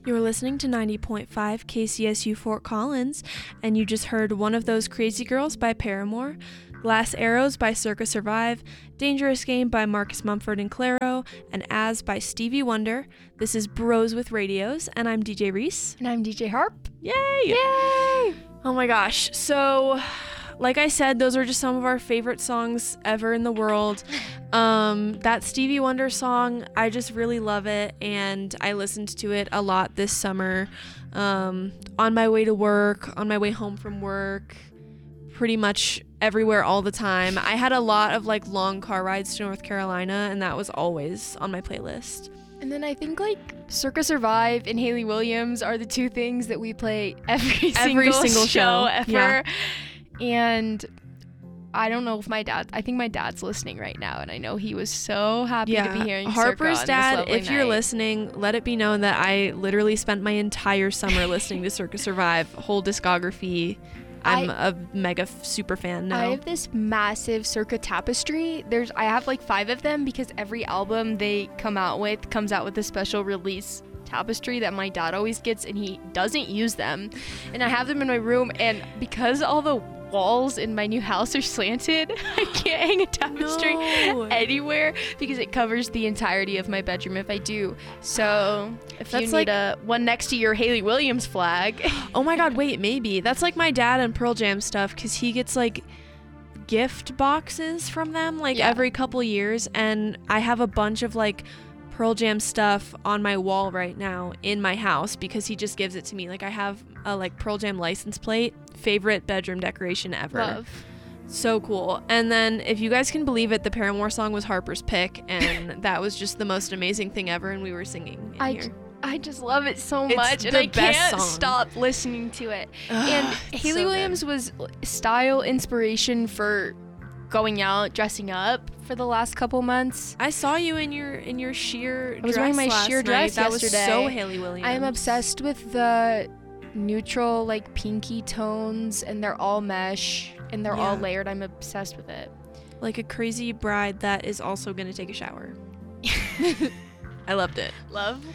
You're listening to 90.5 KCSU Fort Collins, and you just heard One of Those Crazy Girls by Paramore, Glass Arrows by Circa Survive, Dangerous Game by Marcus Mumford and Clairo, and As by Stevie Wonder. This is Bros with Radios, and I'm DJ Reese. And I'm DJ Harp. Yay! Yay! Oh my gosh. So, like I said, those are just some of our favorite songs ever in the world. That Stevie Wonder song, I just really love it, and I listened to it a lot this summer. On my way to work, on my way home from work, pretty much everywhere all the time. I had a lot of like long car rides to North Carolina, and that was always on my playlist. And then I think like Circa Survive and Hayley Williams are the two things that we play every single show ever. Yeah. And I don't know if I think my dad's listening right now, and I know he was so happy to be hearing Harper's Circa dad, if you're night. listening, let it be known that I literally spent my entire summer listening to Circa Survive, whole discography. I'm a mega super fan now. I have this massive Circa tapestry. I have like 5 of them because every album they come out with comes out with a special release tapestry that my dad always gets, and he doesn't use them. And I have them in my room, and because all the walls in my new house are slanted, I can't hang a tapestry anywhere because it covers the entirety of my bedroom if I do. So if you need one next to your Hayley Williams flag. Oh my god, wait, maybe. That's like my dad and Pearl Jam stuff, because he gets like gift boxes from them every couple years, and I have a bunch of like Pearl Jam stuff on my wall right now in my house because he just gives it to me. Like I have a like Pearl Jam license plate, favorite bedroom decoration ever. Love. So cool. And then if you guys can believe it, the Paramore song was Harper's pick, and that was just the most amazing thing ever, and we were singing in here. I just love it so It's much, and the I best can't song. stop listening to it. And Hayley so Williams was style inspiration for going out, dressing up for the last couple months. I saw you in your sheer I was dress wearing my last sheer night. dress That yesterday. was so Hayley Williams. I am obsessed with the neutral, like pinky tones, and they're all mesh, and they're all layered. I'm obsessed with it. Like a crazy bride that is also going to take a shower. I loved it. Love.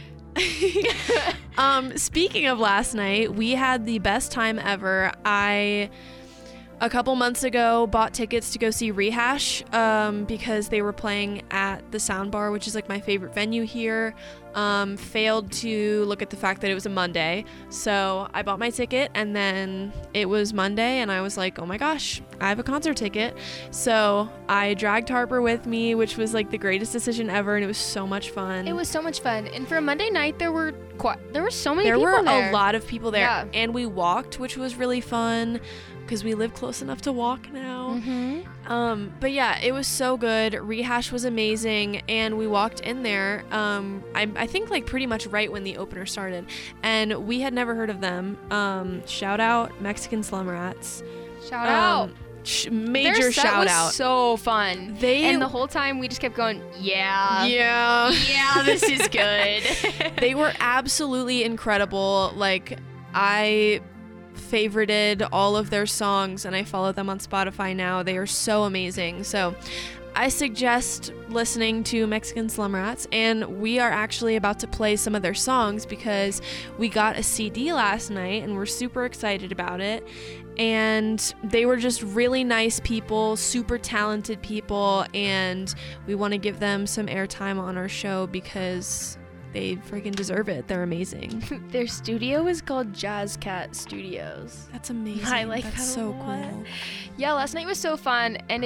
Speaking of last night, we had the best time ever. A couple months ago bought tickets to go see Rehash because they were playing at the Soundbar, which is like my favorite venue here. Failed to look at the fact that it was a Monday, so I bought my ticket, and then it was Monday, and I was like, oh my gosh, I have a concert ticket. So I dragged Harper with me, which was like the greatest decision ever, and it was so much fun. It was so much fun, and for a Monday night, there were so many there people were there. a lot of people there, Yeah. and we walked, which was really fun because we live close enough to walk now. Mm-hmm. But yeah, it was so good. Rehash was amazing, and we walked in there I think like pretty much right when the opener started, and we had never heard of them. Shout out Mexican Slum Rats. Shout out. Major Their set shout was out. so fun. And the whole time we just kept going, yeah, this is good. They were absolutely incredible. Like, I favorited all of their songs, and I follow them on Spotify now. They are so amazing. So I suggest listening to Mexican Slum Rats, and we are actually about to play some of their songs because we got a CD last night, and we're super excited about it. And they were just really nice people, super talented people, and we want to give them some airtime on our show because they freaking deserve it. They're amazing. Their studio is called Jazz Cat Studios. That's amazing. I like That's that so a lot. cool. Yeah, last night was so fun, and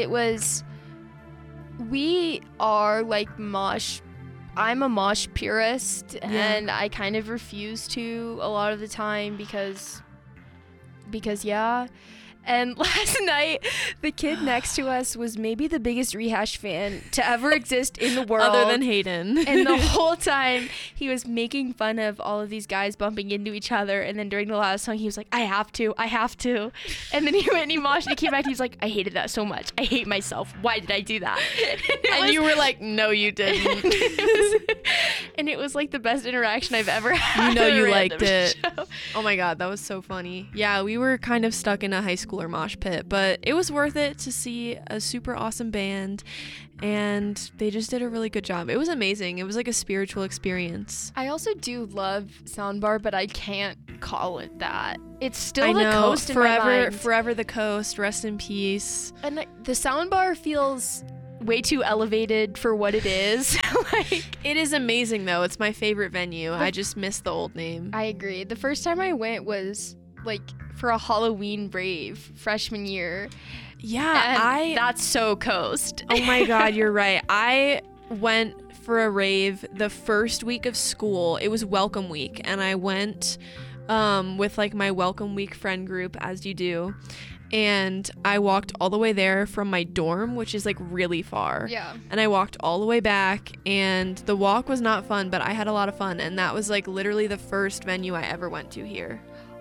we are like I'm a mosh purist, and I kind of refuse to a lot of the time because yeah. And last night, the kid next to us was maybe the biggest Rehash fan to ever exist in the world. Other than Hayden. And the whole time, he was making fun of all of these guys bumping into each other. And then during the last song, he was like, I have to. And then he went and he moshed, and he came back, and he was like, I hated that so much. I hate myself. Why did I do that? And you were like, no, you didn't. And it was like the best interaction I've ever had. You know at a you random liked it. show. Oh my God, that was so funny. Yeah, we were kind of stuck in a high school cooler mosh pit, but it was worth it to see a super awesome band, and they just did a really good job. It was amazing. It was like a spiritual experience. I also do love Soundbar, but I can't call it that. It's still I the know, Coast in my mind. forever the Coast. Rest in peace. And the Soundbar feels way too elevated for what it is. Like, it is amazing though. It's my favorite venue. I just miss the old name. I agree. The first time I went was like for a Halloween rave freshman year. Yeah, And that's so Coast. Oh my God, you're right. I went for a rave the first week of school. It was welcome week, and I went with like my welcome week friend group, as you do. And I walked all the way there from my dorm, which is like really far. Yeah. And I walked all the way back, and the walk was not fun, but I had a lot of fun. And that was like literally the first venue I ever went to here.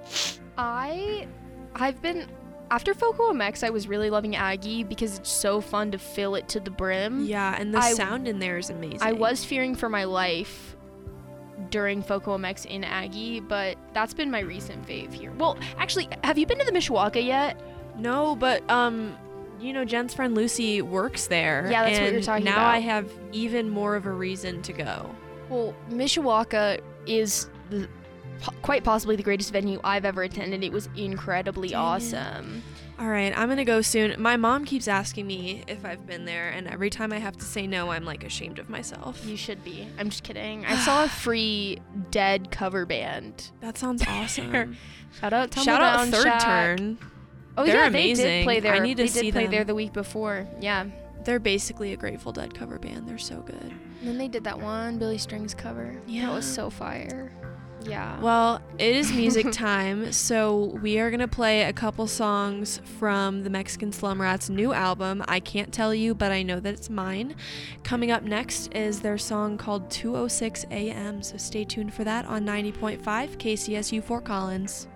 I've been, after Foco MX, I was really loving Aggie because it's so fun to fill it to the brim. Yeah, and the sound in there is amazing. I was fearing for my life during Foco MX in Aggie, but that's been my recent fave here. Well, actually, have you been to the Mishawaka yet? No, but you know, Jen's friend Lucy works there. Yeah, that's and what you're talking now about. I have even more of a reason to go. Well, Mishawaka is quite possibly the greatest venue I've ever attended. It was incredibly awesome. All right, I'm gonna go soon. My mom keeps asking me if I've been there, and every time I have to say no, I'm like ashamed of myself. You should be. I'm just kidding. I saw a free Dead cover band. That sounds awesome. Shout out Third Shack. Turn. Oh They're yeah, amazing. they did play there. I need to they see did play them. there the week before. Yeah. They're basically a Grateful Dead cover band. They're so good. And then they did that one Billy Strings cover. Yeah. That was so fire. Yeah. Well, it is music time, so we are going to play a couple songs from the Mexican Slum Rats' new album, I Can't Tell You, But I Know That It's Mine. Coming up next is their song called 2:06 a.m., so stay tuned for that on 90.5 KCSU Fort Collins.